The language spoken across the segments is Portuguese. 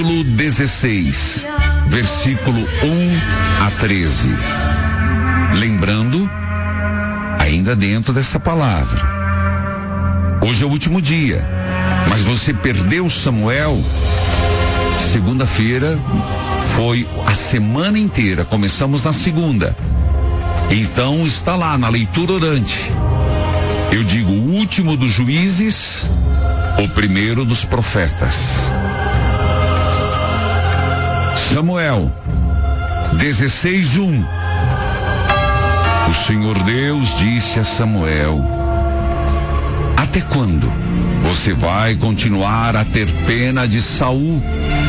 16, versículo 1 a 13. Lembrando, ainda dentro dessa palavra, hoje é o último dia, mas você perdeu Samuel. Segunda-feira foi a semana inteira, começamos na segunda. Então está lá na leitura orante. Eu digo o último dos juízes, o primeiro dos profetas. Samuel 16:1. O Senhor Deus disse a Samuel: até quando você vai continuar a ter pena de Saul?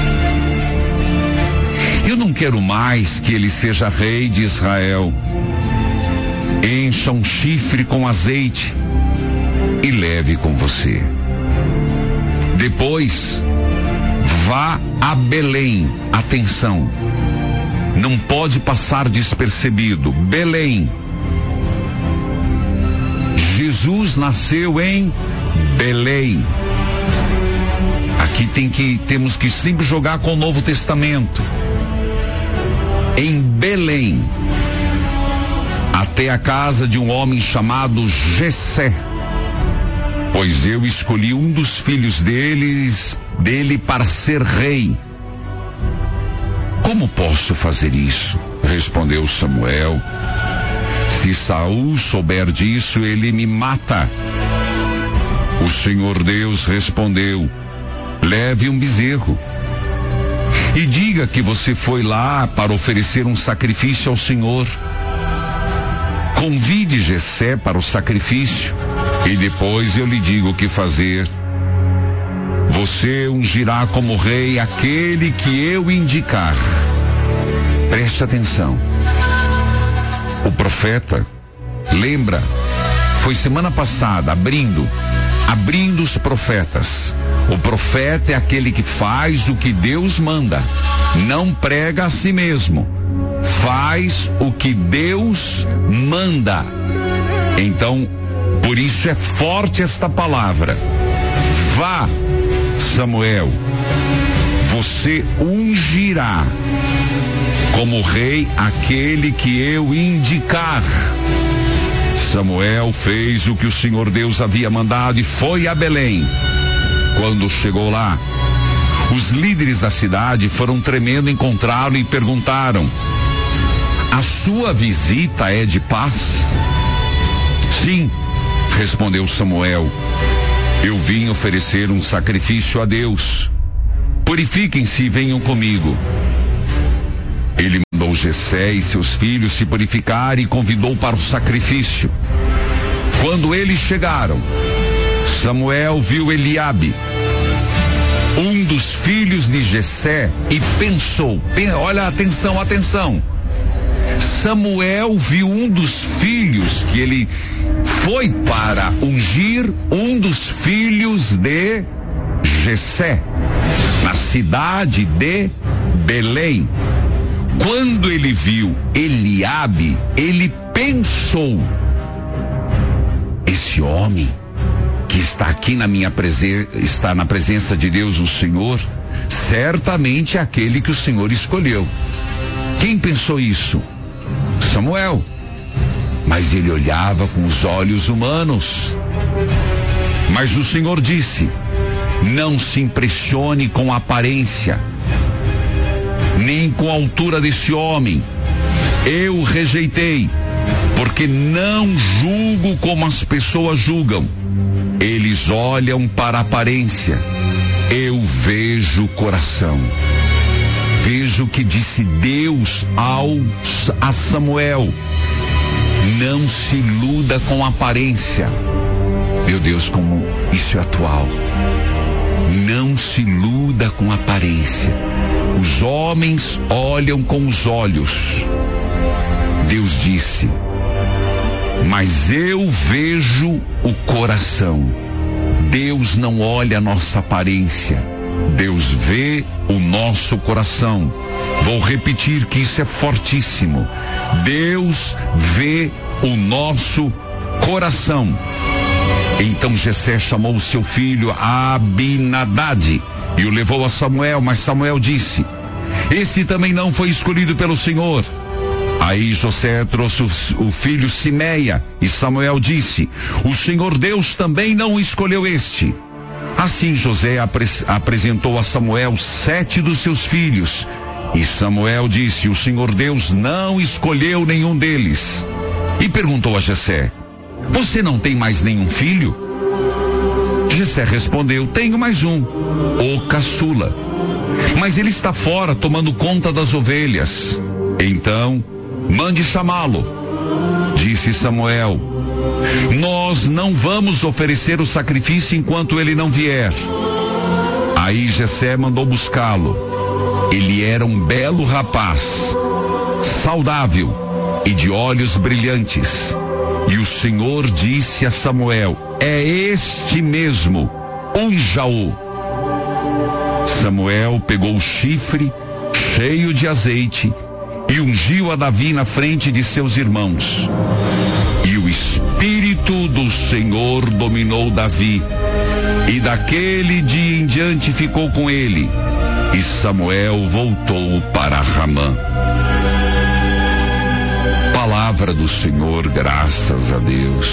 Eu não quero mais que ele seja rei de Israel. Encha um chifre com azeite e leve com você. Depois, vá a Belém. Atenção, não pode passar despercebido. Belém. Jesus nasceu em Belém. Aqui temos que sempre jogar com o Novo Testamento. Em Belém, até a casa de um homem chamado Jessé, pois eu escolhi um dos filhos dele para ser rei. Como posso fazer isso? Respondeu Samuel. Se Saul souber disso, ele me mata. O Senhor Deus respondeu: leve um bezerro e diga que você foi lá para oferecer um sacrifício ao Senhor. Convide Jessé para o sacrifício e depois eu lhe digo o que fazer. Você ungirá como rei aquele que eu indicar. Preste atenção. O profeta, lembra, foi semana passada, abrindo os profetas. O profeta é aquele que faz o que Deus manda, não prega a si mesmo, faz o que Deus manda. Então, por isso é forte esta palavra. Vá, Samuel, você ungirá como rei aquele que eu indicar. Samuel fez o que o Senhor Deus havia mandado e foi a Belém. Quando chegou lá, os líderes da cidade foram tremendo, encontraram e perguntaram: a sua visita é de paz? Sim, respondeu Samuel. Eu vim oferecer um sacrifício a Deus. Purifiquem-se e venham comigo. Ele mandou Jessé e seus filhos se purificar e convidou para o sacrifício. Quando eles chegaram, Samuel viu Eliabe, um dos filhos de Jessé, e pensou, olha, atenção. Samuel viu um dos filhos que ele foi para ungir, um dos filhos de Jessé, na cidade de Belém. Quando ele viu Eliabe, ele pensou: esse homem que está aqui na minha presença, está na presença de Deus, o Senhor, certamente é aquele que o Senhor escolheu. Quem pensou isso? Samuel. Mas ele olhava com os olhos humanos. Mas o Senhor disse: não se impressione com a aparência, nem com a altura desse homem. Eu o rejeitei, porque não julgo como as pessoas julgam. Eles olham para a aparência, eu vejo o coração. Veja o que disse Deus a Samuel: não se iluda com a aparência. Meu Deus, como isso é atual. Não se iluda com a aparência. Os homens olham com os olhos. Deus disse: mas eu vejo o coração. Deus não olha a nossa aparência, Deus vê o nosso coração. Vou repetir que isso é fortíssimo. Deus vê o nosso coração. Então Jessé chamou seu filho Abinadab e o levou a Samuel, mas Samuel disse: esse também não foi escolhido pelo Senhor. Aí José trouxe o filho Simeia, e Samuel disse: o Senhor Deus também não escolheu este. Assim José apresentou a Samuel 7 dos seus filhos, e Samuel disse: o Senhor Deus não escolheu nenhum deles. E perguntou a Jessé: você não tem mais nenhum filho? Jessé respondeu: tenho mais um, o caçula, mas ele está fora tomando conta das ovelhas. Então, mande chamá-lo. Disse Samuel: nós não vamos oferecer o sacrifício enquanto ele não vier. Aí Jessé mandou buscá-lo. Ele era um belo rapaz, saudável e de olhos brilhantes. E o Senhor disse a Samuel: é este mesmo, unja-o. Samuel pegou o chifre cheio de azeite e ungiu a Davi na frente de seus irmãos. E o Espírito do Senhor dominou Davi, e daquele dia em diante ficou com ele. E Samuel voltou para Ramã. Palavra do Senhor, graças a Deus.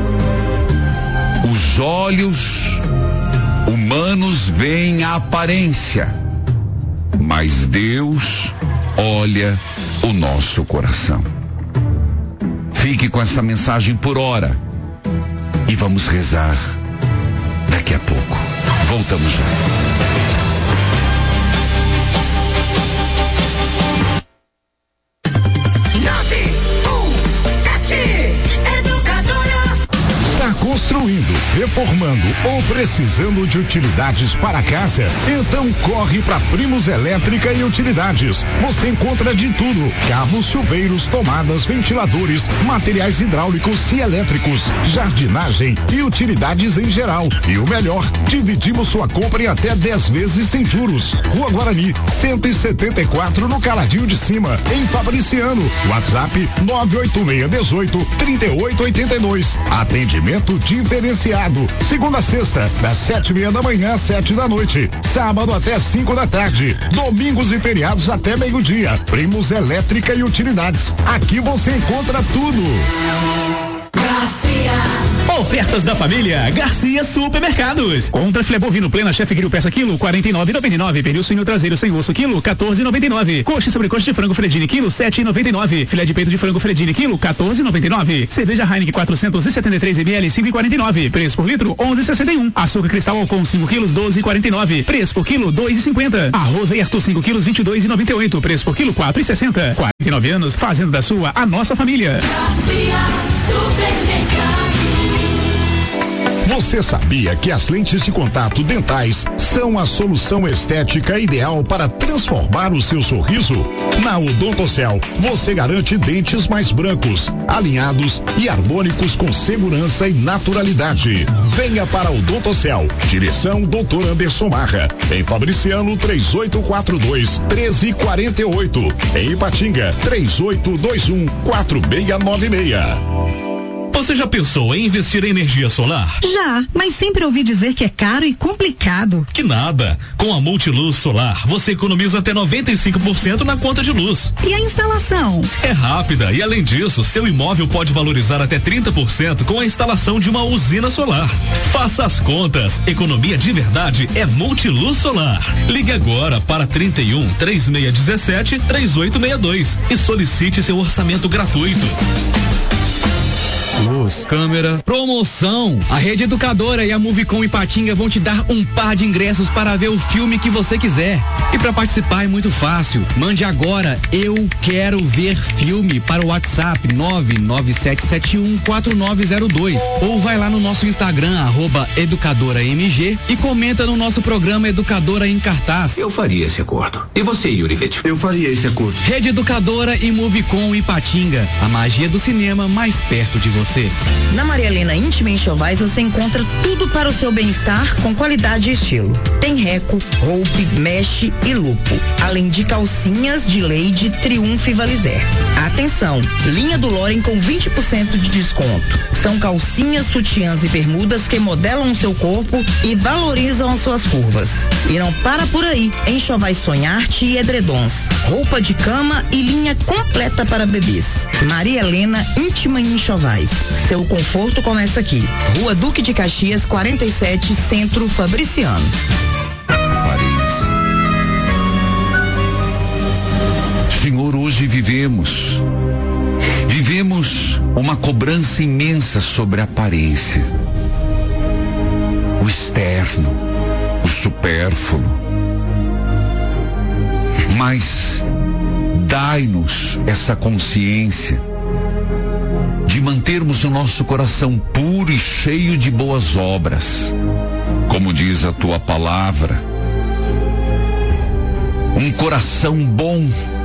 Os olhos humanos veem a aparência, mas Deus olha o nosso coração. Fique com essa mensagem por hora e vamos rezar daqui a pouco. Voltamos já. Construindo, reformando ou precisando de utilidades para casa? Então corre para Primos Elétrica e Utilidades. Você encontra de tudo: cabos, chuveiros, tomadas, ventiladores, materiais hidráulicos e elétricos, jardinagem e utilidades em geral. E o melhor, dividimos sua compra em até 10 vezes sem juros. Rua Guarani, 174, no Caladinho de Cima, em Fabriciano. WhatsApp 98618-3882. Atendimento diferenciado. Segunda a sexta, das 7:30 da manhã às 7 da noite. Sábado até 5 da tarde. Domingos e feriados até meio-dia. Primos Elétrica e Utilidades. Aqui você encontra tudo. Ofertas da família Garcia Supermercados. Contra filé bovino plena chefe grill peça quilo 49,99. Pernil suíno traseiro sem osso quilo 14,99. Coxa e sobrecoxa de frango Fredini quilo 7,99. Filé de peito de frango Fredini quilo 14,99. Cerveja Heineken 473 ml 5,49. Preço por litro 11,61. Açúcar cristal Alcon 5 quilos 12,49. Preço por quilo 2,50. Arroz Herto 5 quilos 22,98. Preço por quilo 4,60. 49 anos fazendo da sua a nossa família. Garcia Supermercado. Você sabia que as lentes de contato dentais são a solução estética ideal para transformar o seu sorriso? Na Odontocel, você garante dentes mais brancos, alinhados e harmônicos com segurança e naturalidade. Venha para Odontocel. Direção Dr. Anderson Marra. Em Fabriciano, 3842-1348. Em Ipatinga, 3821-4696. Você já pensou em investir em energia solar? Já, mas sempre ouvi dizer que é caro e complicado. Que nada. Com a Multiluz Solar, você economiza até 95% na conta de luz. E a instalação? É rápida e, além disso, seu imóvel pode valorizar até 30% com a instalação de uma usina solar. Faça as contas. Economia de verdade é Multiluz Solar. Ligue agora para 31 3617 3862 e solicite seu orçamento gratuito. Luz, câmera, promoção. A Rede Educadora e a Movicom Ipatinga vão te dar um par de ingressos para ver o filme que você quiser. E para participar é muito fácil. Mande agora "eu quero ver filme" para o WhatsApp 997714902 ou vai lá no nosso Instagram @educadoramg e comenta no nosso programa Educadora em Cartaz. Eu faria esse acordo. E você, Yuri Vettel? Eu faria esse acordo. Rede Educadora e Movicom Ipatinga. A magia do cinema mais perto de você. você. Na Maria Helena Íntima Enxovais você encontra tudo para o seu bem-estar com qualidade e estilo. Tem reco, roupe, meche e lupo, além de calcinhas de Lady, Triunfo e Valizer. Atenção, linha do Loren com 20% de desconto. São calcinhas, sutiãs e bermudas que modelam o seu corpo e valorizam as suas curvas. E não para por aí, Enxovais Sonharte e edredons, roupa de cama e linha completa para bebês. Maria Helena Íntima em Enxovais. Seu conforto começa aqui. Rua Duque de Caxias, 47, Centro Fabriciano. Senhor, hoje vivemos uma cobrança imensa sobre a aparência, o externo, o supérfluo. Mas dai-nos essa consciência de mantermos o nosso coração puro e cheio de boas obras, como diz a tua palavra. Um coração bom,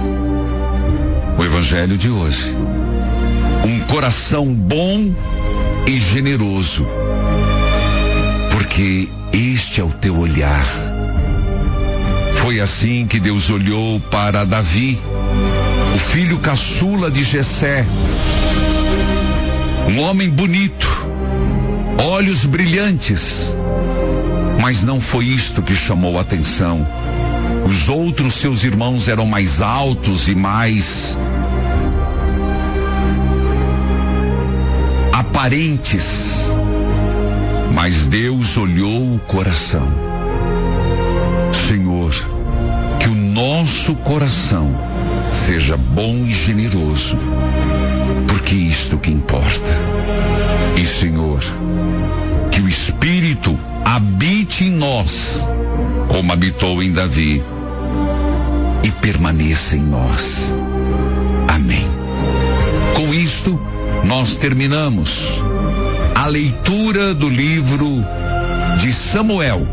o evangelho de hoje. Um coração bom e generoso, porque este é o teu olhar. Foi assim que Deus olhou para Davi, o filho caçula de Jessé, um homem bonito, olhos brilhantes, mas não foi isto que chamou a atenção. Os outros seus irmãos eram mais altos e mais aparentes, mas Deus olhou o coração. Senhor, que o nosso coração seja bom e generoso, porque isto que importa. E Senhor, que o Espírito habite em nós, como habitou em Davi, e permaneça em nós. Amém. Com isto, nós terminamos a leitura do livro de Samuel,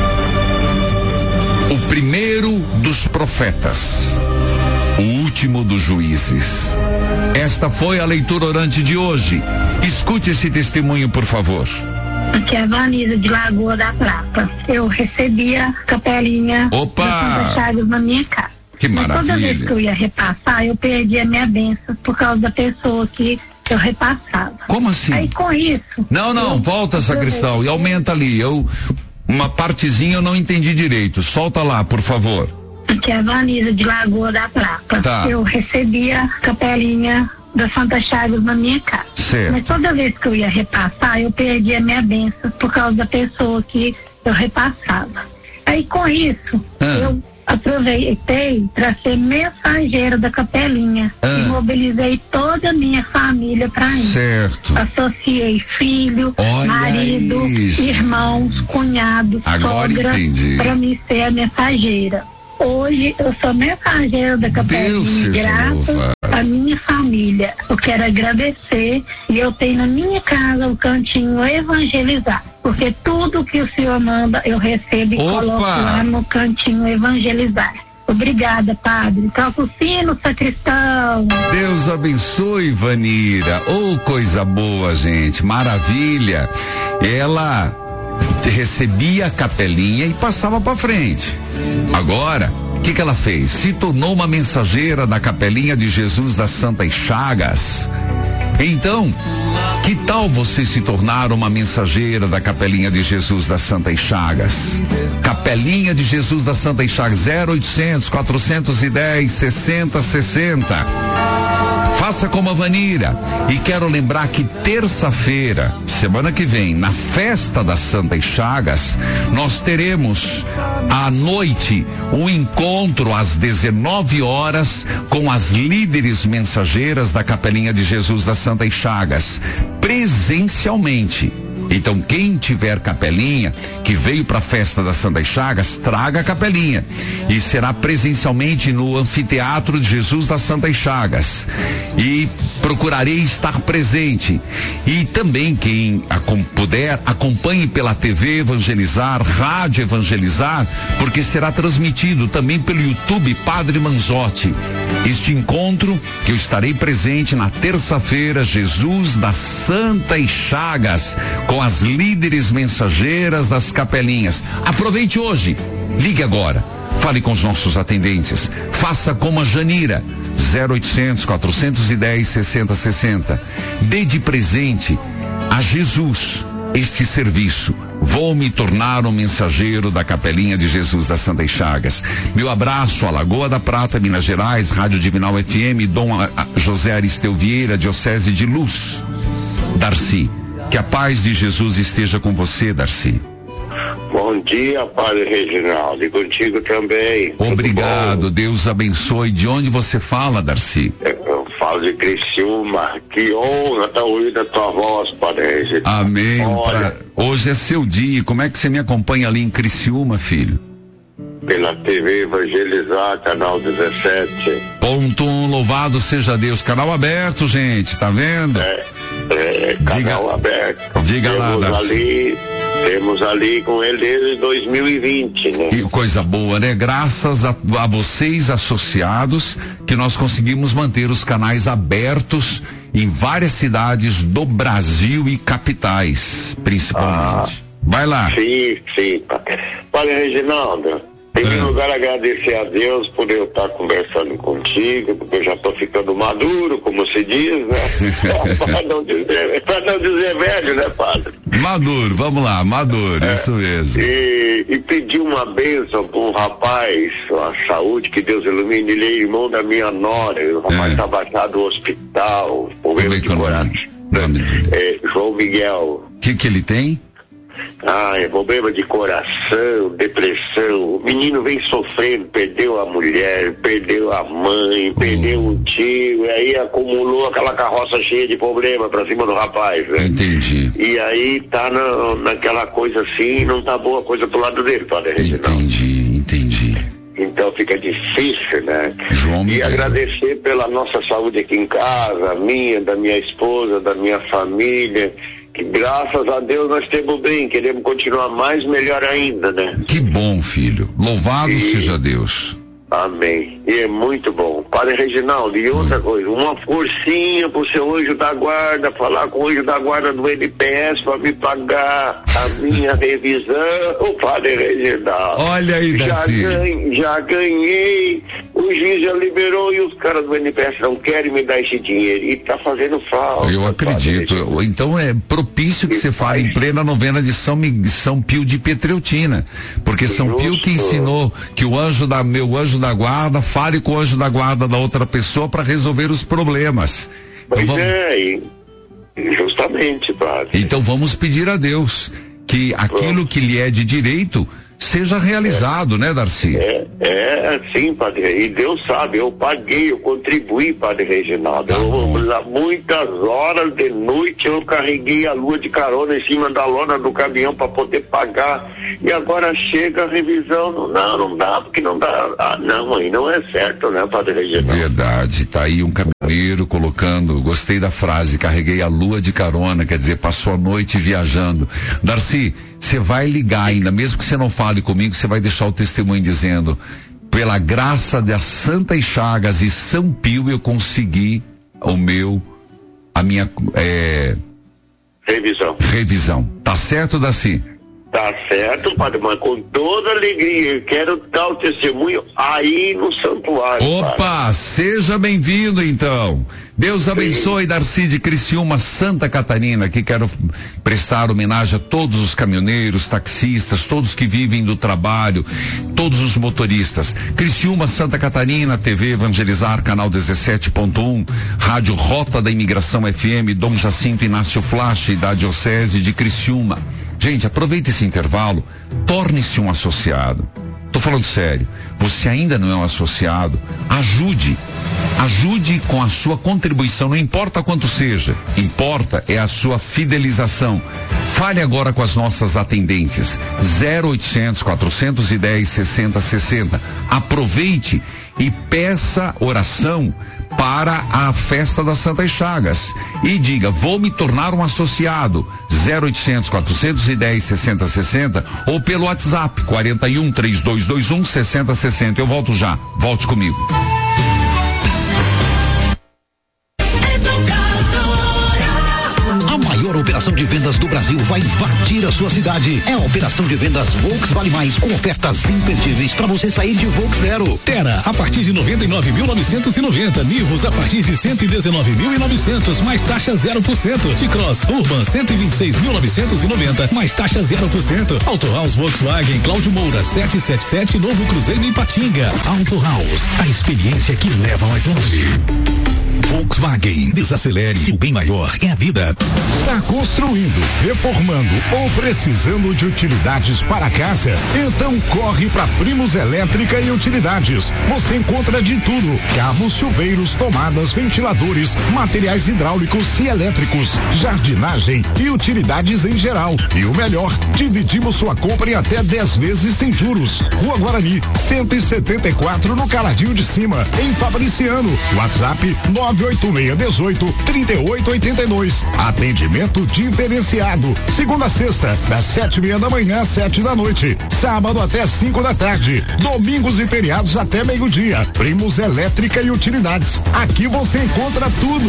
o primeiro dos profetas, o último dos juízes. Esta foi a leitura orante de hoje. Escute esse testemunho, por favor. Aqui é a Vanisa de Lagoa da Prata. Eu recebi a capelinha da Santa Chagas na minha casa. Que maravilha. Mas toda vez que eu ia repassar, eu perdia a minha bênção por causa da pessoa que eu repassava. Como assim? Aí com isso... Não, volta, sacristão, e aumenta ali. Uma partezinha eu não entendi direito. Solta lá, por favor. Aqui é a Vanisa de Lagoa da Prata. Tá. Eu recebi a capelinha da Santa Chagas na minha casa. Certo. Mas toda vez que eu ia repassar, eu perdia a minha bênção por causa da pessoa que eu repassava. Aí com isso, eu aproveitei para ser mensageira da capelinha e mobilizei toda a minha família para ir. Certo. Associei filho, marido, irmãos, cunhados, sogra, para me ser a mensageira. Hoje eu sou mensageira da capelinha, graças à minha família. Eu quero agradecer, e eu tenho na minha casa o cantinho Evangelizar, porque tudo que o senhor manda eu recebo e coloco lá no cantinho Evangelizar. Obrigada, padre. Toca o sino, sacristão. Deus abençoe, Vanira. Oh, coisa boa, gente. Maravilha. Ela recebia a capelinha e passava para frente. Agora, o que ela fez? Se tornou uma mensageira da capelinha de Jesus das Santas Chagas. Então, que tal você se tornar uma mensageira da capelinha de Jesus das Santas Chagas? Capelinha de Jesus das Santas Chagas, 0800 410 6060. Faça como a Vanira. E quero lembrar que terça-feira, semana que vem, na festa das Santas Chagas, nós teremos à noite um encontro às 19 horas com as líderes mensageiras da Capelinha de Jesus das Santas Chagas, presencialmente. Então, quem tiver capelinha, que veio para a festa das Santas Chagas, traga a capelinha. E será presencialmente no Anfiteatro de Jesus das Santas Chagas. E procurarei estar presente. E também quem puder, acompanhe pela TV Evangelizar, Rádio Evangelizar, porque será transmitido também pelo YouTube Padre Manzotti. Este encontro que eu estarei presente na terça-feira, Jesus das Santas Chagas, com as líderes mensageiras das capelinhas. Aproveite hoje, ligue agora. Fale com os nossos atendentes. Faça como a Janira, 0800 410 6060. Dê de presente a Jesus este serviço. Vou me tornar um mensageiro da Capelinha de Jesus das Santas Chagas. Meu abraço a Lagoa da Prata, Minas Gerais, Rádio Divinal FM, Dom José Aristeu Vieira, Diocese de Luz. Darcy, que a paz de Jesus esteja com você, Darcy. Bom dia, Padre Reginaldo, e contigo também. Obrigado, Deus abençoe. De onde você fala, Darcy? Eu falo de Criciúma. Que honra estar ouvindo a tua voz, Padre Reginaldo. Amém. Hoje é seu dia. Como é que você me acompanha ali em Criciúma, filho? Pela TV Evangelizar, canal 17. Ponto 1, louvado seja Deus. Canal aberto, gente, tá vendo? Canal aberto. Diga lá, Darcy. Temos ali com ele desde 2020, né? E coisa boa, né? Graças a vocês associados que nós conseguimos manter os canais abertos em várias cidades do Brasil e capitais, principalmente. Vai lá. Sim. Padre Reginaldo, em primeiro lugar, agradecer a Deus por eu estar conversando contigo, porque eu já estou ficando maduro, como se diz, né? Para não dizer velho, né, padre? Maduro, vamos lá, maduro, isso mesmo. E pedir uma bênção para um rapaz, a saúde, que Deus ilumine, ele é irmão da minha nora, o rapaz está baixado do hospital, problema de coração. João Miguel. O que ele tem? Problema de coração, depressão. O menino vem sofrendo, perdeu a mulher, perdeu a mãe, perdeu o tio, e aí acumulou aquela carroça cheia de problema pra cima do rapaz, né? Entendi. E aí tá naquela coisa assim, não tá boa coisa pro lado dele, Padre Reginaldo. Entendi. Então fica difícil, né? João e Miguel. agradecer pela nossa saúde aqui em casa, da minha esposa, da minha família, que graças a Deus nós temos bem, queremos continuar mais, melhor ainda, né? Que bom, filho. Louvado seja Deus. Amém. E é muito bom. Padre Reginaldo, e outra coisa, uma forcinha pro seu anjo da guarda, falar com o anjo da guarda do NPS para me pagar a minha revisão, Padre Reginaldo. Olha aí, Darcy. Já ganhei, o juiz já liberou e os caras do NPS não querem me dar esse dinheiro e tá fazendo falta. Eu acredito. Então é propício que você fale em plena novena de São Pio de Pietreutina, porque São Pio que ensinou que meu anjo da guarda fale com o anjo da guarda da outra pessoa para resolver os problemas. Pois justamente, padre. Então vamos pedir a Deus que aquilo que lhe é de direito seja realizado, né, Darcy? Sim, padre, e Deus sabe, eu paguei, eu contribuí, Padre Reginaldo, muitas horas de noite eu carreguei a lua de carona em cima da lona do caminhão para poder pagar, e agora chega a revisão, não dá, porque não dá, não, aí não é certo, né, Padre Reginaldo? Verdade, tá aí um caminhoneiro colocando, gostei da frase, carreguei a lua de carona, quer dizer, passou a noite viajando. Darcy, você vai ligar ainda, mesmo que você não fale comigo, você vai deixar o testemunho dizendo: pela graça das Santas Chagas e São Pio eu consegui a minha revisão. Tá certo, Darcy? Tá certo, padre, mas com toda alegria, eu quero dar o testemunho aí no santuário. Opa, padre. Seja bem-vindo então. Deus abençoe, Darcy de Criciúma, Santa Catarina, que quero prestar homenagem a todos os caminhoneiros, taxistas, todos que vivem do trabalho, todos os motoristas. Criciúma, Santa Catarina, TV Evangelizar, canal 17.1, Rádio Rota da Imigração FM, Dom Jacinto Inácio Flash, da Diocese de Criciúma. Gente, aproveite esse intervalo, torne-se um associado. Tô falando sério, você ainda não é um associado, ajude com a sua contribuição, não importa quanto seja, importa é a sua fidelização. Fale agora com as nossas atendentes, 0800 410 6060. Aproveite e peça oração para a festa da Santa Chagas e diga: vou me tornar um associado. 0800 410 6060 ou pelo WhatsApp 41 3221 6060. Eu volto já. Volte comigo. A operação de vendas do Brasil vai invadir a sua cidade. É a operação de vendas Volks Vale Mais, com ofertas imperdíveis para você sair de Volks zero. Terra a partir de 99.990, Nivus a partir de 119.900, mais taxa 0%. T-Cross Urban 126.990, mais taxa 0%. Auto House Volkswagen Cláudio Moura 777, Novo Cruzeiro em Patinga. Auto House, a experiência que leva mais longe. Volkswagen, desacelere, o bem maior é a vida. Está construindo, reformando ou precisando de utilidades para casa? Então corre para Primos Elétrica e Utilidades. Você encontra de tudo: cabos, chuveiros, tomadas, ventiladores, materiais hidráulicos e elétricos, jardinagem e utilidades em geral. E o melhor, dividimos sua compra em até 10 vezes sem juros. Rua Guarani, 174, no Caladinho de Cima, em Fabriciano. WhatsApp 98618-3882. Atendimento diferenciado. Segunda a sexta, das 7:30 da manhã às 7 da noite. Sábado até 5 da tarde. Domingos e feriados até meio-dia. Primos Elétrica e Utilidades. Aqui você encontra tudo.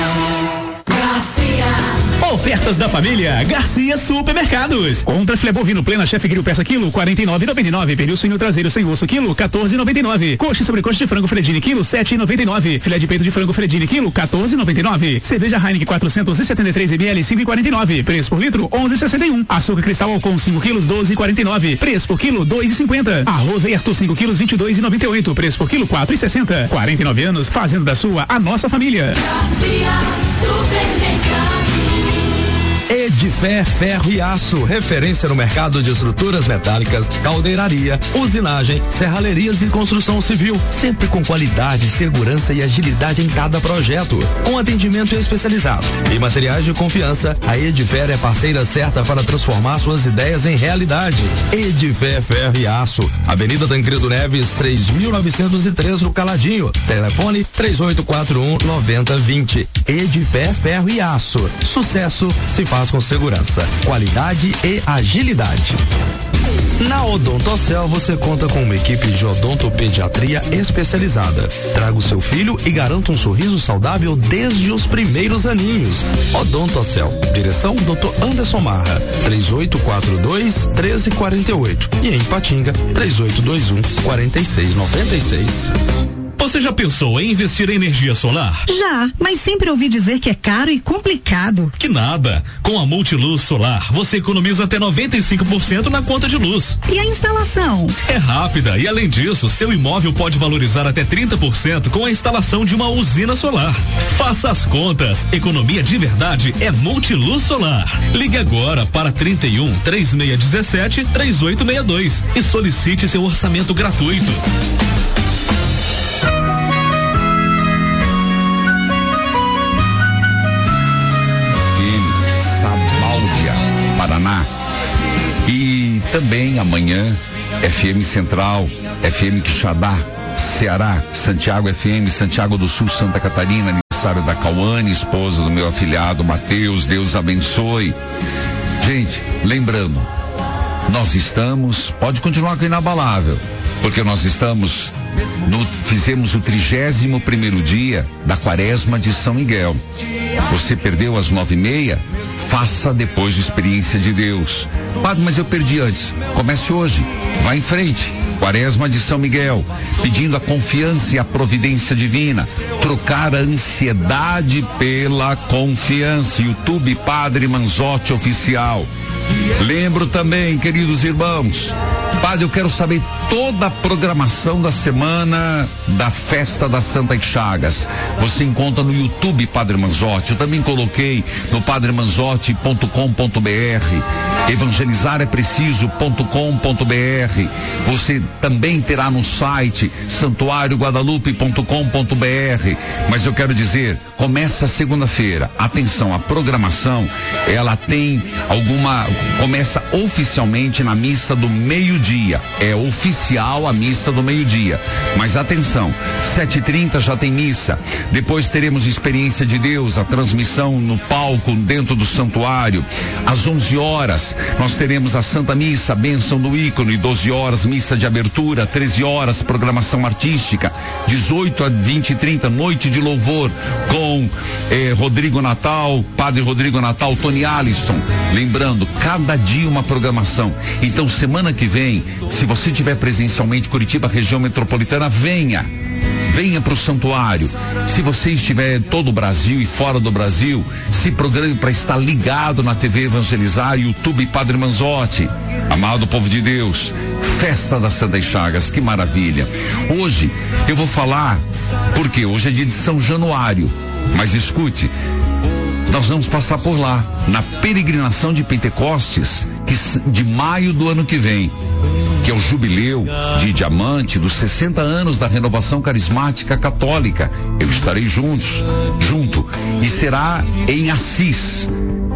Ofertas da família Garcia Supermercados. Contra filé bovino plena chefe grill peça quilo 49,99. Pernil suíno traseiro sem osso quilo 14,99. Coxa sobre coxa de frango Fredini quilo 7,99. Filé de peito de frango Fredini quilo 14,99. Cerveja Heineken 473 ml 5,49. Preço por litro 11,61. Açúcar cristal Alcon 5 quilos 12,49. Preço por quilo 2,50. Arroz Herto 5 quilos 22,98. Preço por quilo 4,60. 49 anos fazendo da sua a nossa família. Garcia Supermercado. Edifé Ferro e Aço, referência no mercado de estruturas metálicas, caldeiraria, usinagem, serralherias e construção civil, sempre com qualidade, segurança e agilidade em cada projeto, com atendimento especializado e materiais de confiança. A Edifé é parceira certa para transformar suas ideias em realidade. Edifé Ferro e Aço, Avenida Tancredo Neves 3903 no Caladinho, telefone 3841-9020. Edifé Ferro e Aço, sucesso se faz com segurança, qualidade e agilidade. Na Odontocel você conta com uma equipe de odontopediatria especializada. Traga o seu filho e garanta um sorriso saudável desde os primeiros aninhos. Odontocel, direção Dr. Anderson Marra, 3842-1348 e em Patinga, 3821-4696. Você já pensou em investir em energia solar? Já, mas sempre ouvi dizer que é caro e complicado. Que nada. Com a Multiluz Solar, você economiza até 95% na conta de luz. E a instalação? É rápida e, além disso, seu imóvel pode valorizar até 30% com a instalação de uma usina solar. Faça as contas. Economia de verdade é Multiluz Solar. Ligue agora para 31 3617 3862 e solicite seu orçamento gratuito. Paraná. E também amanhã FM Central, FM Quixadá, Ceará, Santiago FM, Santiago do Sul, Santa Catarina, aniversário da Cauane, esposa do meu afilhado Mateus, Deus abençoe. Gente, lembrando, nós estamos, pode continuar com inabalável, porque nós estamos fizemos o 31º dia da Quaresma de São Miguel. Você perdeu às 9:30? Faça depois de Experiência de Deus. Padre, mas eu perdi antes. Comece hoje. Vá em frente. Quaresma de São Miguel, pedindo a confiança e a providência divina. Trocar a ansiedade pela confiança. YouTube Padre Manzotti Oficial. Lembro também, queridos irmãos, Padre, eu quero saber toda a programação da semana da festa da Santa Chagas. Você encontra no YouTube Padre Manzotti. Eu também coloquei no padremanzotti.com.br, evangelizarempreciso.com.br. Você também terá no site santuarioguadalupe.com.br. Mas eu quero dizer, começa segunda-feira. Atenção, a programação, ela tem Começa oficialmente na missa do meio-dia. É oficial a missa do meio-dia. Mas atenção, 7h30 já tem missa. Depois teremos Experiência de Deus, a transmissão no palco dentro do santuário. Às 11 horas nós teremos a Santa Missa, a bênção do ícone. 12 horas, missa de abertura. 13 horas, programação artística. 18 a 20h30, noite de louvor com Rodrigo Natal, Padre Rodrigo Natal, Tony Alisson. Lembrando, cada dia uma programação. Então, semana que vem, se você estiver presencialmente Curitiba, região metropolitana, venha para o santuário. Se você estiver em todo o Brasil e fora do Brasil, se programe para estar ligado na TV Evangelizar, YouTube Padre Manzotti. Amado povo de Deus, festa das Santas Chagas, que maravilha. Hoje eu vou falar, porque hoje é dia de São Januário, mas escute, nós vamos passar por lá, na peregrinação de Pentecostes, de maio do ano que vem, que é o jubileu de diamante dos 60 anos da Renovação Carismática Católica. Eu estarei junto, e será em Assis,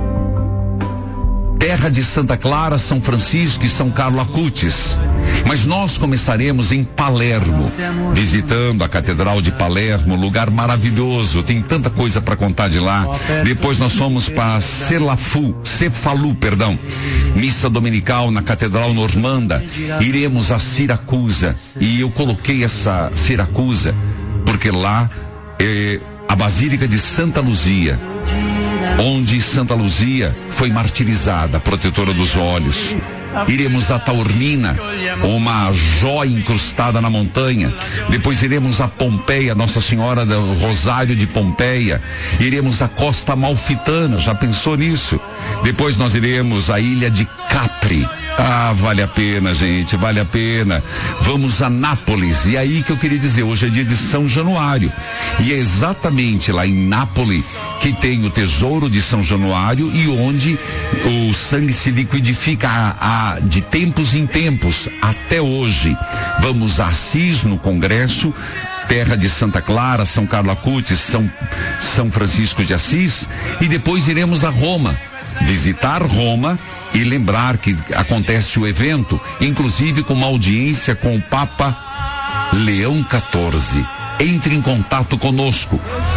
terra de Santa Clara, São Francisco e São Carlo Acutis. Mas nós começaremos em Palermo, visitando a Catedral de Palermo, lugar maravilhoso, tem tanta coisa para contar de lá. Depois nós fomos para Cefalu, missa dominical na Catedral Normanda. Iremos a Siracusa, e eu coloquei essa Siracusa porque lá é a Basílica de Santa Luzia, onde Santa Luzia foi martirizada, protetora dos olhos. Iremos a Taormina, uma joia incrustada na montanha. Depois iremos a Pompeia, Nossa Senhora do Rosário de Pompeia. Iremos a Costa Amalfitana, já pensou nisso? Depois nós iremos à ilha de Capri. Ah, vale a pena, gente, vale a pena. Vamos a Nápoles, e aí que eu queria dizer, hoje é dia de São Januário, e é exatamente lá em Nápoles que tem o tesouro de São Januário, e onde o sangue se liquidifica de tempos em tempos, até hoje. Vamos a Assis, no Congresso, terra de Santa Clara, São Carlo Acutis, São Francisco de Assis, e depois iremos a Roma, visitar Roma e lembrar que acontece o evento, inclusive com uma audiência com o Papa Leão XIV. Entre em contato conosco,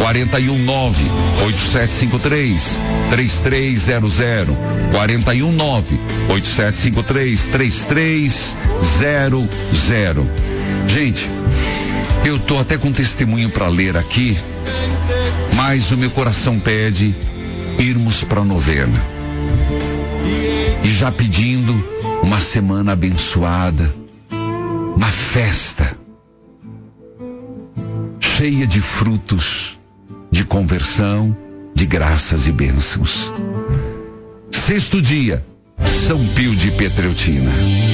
419-8753-3300, 419-8753-3300. Gente, eu tô até com testemunho para ler aqui, mas o meu coração pede irmos para a novena. E já pedindo uma semana abençoada, uma festa cheia de frutos, de conversão, de graças e bênçãos. 6º dia, São Pio de Pietreutina.